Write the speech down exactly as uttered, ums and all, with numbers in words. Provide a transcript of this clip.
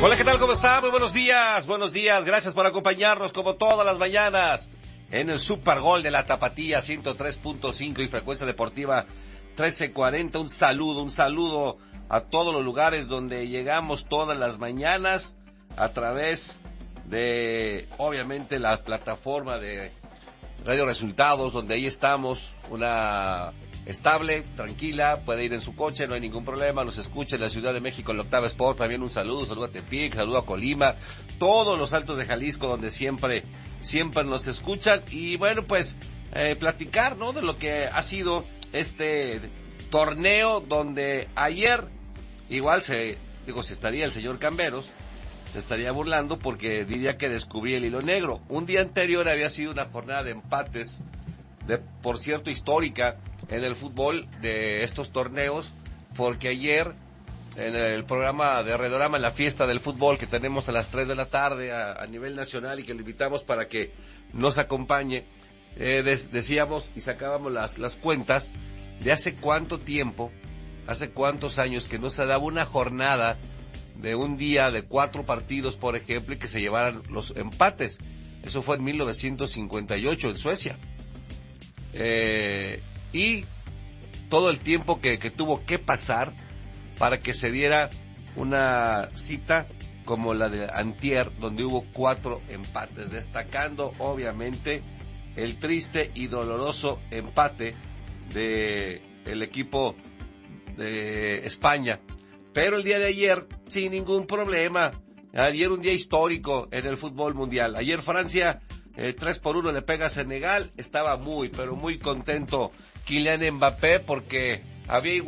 Hola, ¿qué tal? ¿Cómo está? Muy buenos días, buenos días. Gracias por acompañarnos como todas las mañanas en el Super Gol de la Tapatía ciento tres punto cinco y Frecuencia Deportiva trece cuarenta. Un saludo, un saludo a todos los lugares donde llegamos todas las mañanas a través de, obviamente, la plataforma de Radio Resultados, donde ahí estamos, una estable, tranquila, puede ir en su coche, no hay ningún problema, nos escucha en la Ciudad de México en la Octava Sport, también un saludo, saludo a Tepic, saludo a Colima, todos los Altos de Jalisco, donde siempre, siempre nos escuchan, y bueno, pues, eh, platicar, ¿no?, de lo que ha sido este torneo, donde ayer, igual se, digo, si estaría el señor Camberos, se estaría burlando porque diría que descubrí el hilo negro. Un día anterior había sido una jornada de empates, de, por cierto, histórica en el fútbol de estos torneos, porque ayer en el programa de Redorama, en la fiesta del fútbol que tenemos a las tres de la tarde a, a nivel nacional y que lo invitamos para que nos acompañe, eh, des, decíamos y sacábamos las, las cuentas de hace cuánto tiempo, hace cuántos años que no se daba una jornada de un día de cuatro partidos, por ejemplo, y que se llevaran los empates. Eso fue en mil novecientos cincuenta y ocho en Suecia. Eh, y todo el tiempo que, que tuvo que pasar para que se diera una cita como la de antier, donde hubo cuatro empates, destacando obviamente el triste y doloroso empate de el equipo de España. Pero el día de ayer, sin ningún problema, ayer un día histórico en el fútbol mundial. Ayer Francia Eh, tres por uno le pega a Senegal, estaba muy, pero muy contento Kylian Mbappé porque había igual